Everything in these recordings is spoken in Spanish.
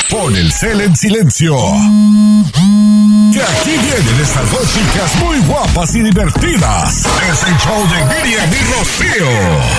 Pon el cel en silencio. Que aquí vienen estas dos chicas muy guapas y divertidas. Es el show de Miriam y Rocío.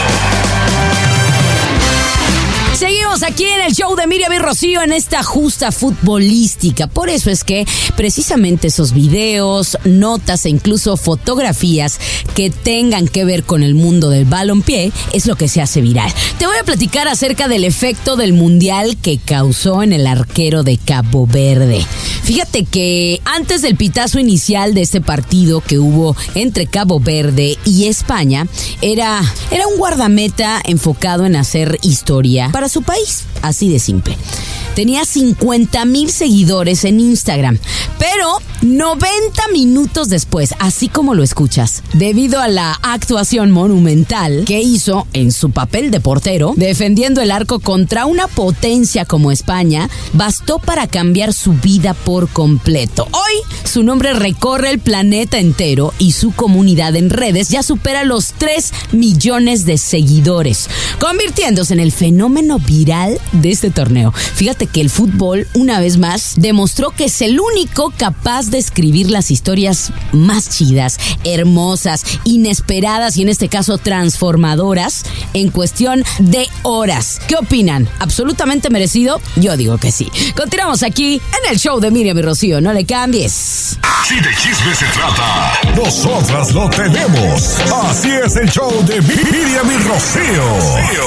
Seguimos aquí en el show de Miriam y Rocío en esta justa futbolística. Por eso es que precisamente esos videos, notas e incluso fotografías que tengan que ver con el mundo del balompié es lo que se hace viral. Te voy a platicar acerca del efecto del mundial que causó en el arquero de Cabo Verde. Fíjate que antes del pitazo inicial de este partido que hubo entre Cabo Verde y España, era un guardameta enfocado en hacer historia para su país, así de simple. Tenía 50,000 seguidores en Instagram, pero 90 minutos después, así como lo escuchas, debido a la actuación monumental que hizo en su papel de portero, defendiendo el arco contra una potencia como España, bastó para cambiar su vida por completo. Hoy, su nombre recorre el planeta entero y su comunidad en redes ya supera los 3 millones de seguidores, convirtiéndose en el fenómeno viral de este torneo. Fíjate que el fútbol, una vez más, demostró que es el único capaz de escribir las historias más chidas, hermosas, inesperadas y en este caso transformadoras en cuestión de horas. ¿Qué opinan? ¿Absolutamente merecido? Yo digo que sí. Continuamos aquí en el show de Miriam y Rocío. No le cambies. Si de chisme se trata, nosotras lo tenemos. Así es el show de Miriam y Rocío.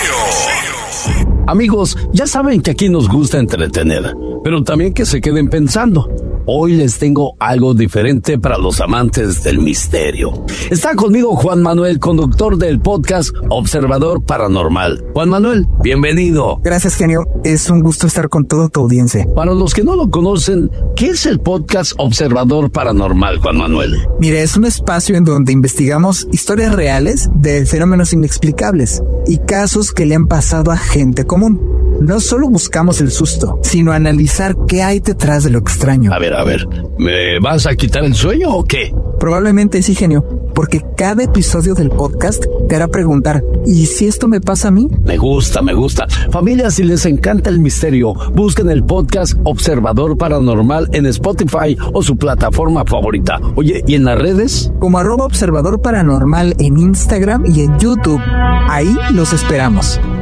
Amigos, ya saben que aquí nos gusta entretener, pero también que se queden pensando. Hoy les tengo algo diferente para los amantes del misterio. Está conmigo Juan Manuel, conductor del podcast Observador Paranormal. Juan Manuel, bienvenido. Gracias, genio. Es un gusto estar con toda tu audiencia. Para los que no lo conocen, ¿qué es el podcast Observador Paranormal, Juan Manuel? Mire, es un espacio en donde investigamos historias reales de fenómenos inexplicables y casos que le han pasado a gente común. No solo buscamos el susto, sino analizar qué hay detrás de lo extraño. A ver, ¿me vas a quitar el sueño o qué? Probablemente sí, genio, porque cada episodio del podcast te hará preguntar, ¿y si esto me pasa a mí? Me gusta. Familia, si les encanta el misterio, busquen el podcast Observador Paranormal en Spotify o su plataforma favorita. Oye, ¿y en las redes? Como @Observador Paranormal en Instagram y en YouTube. Ahí los esperamos.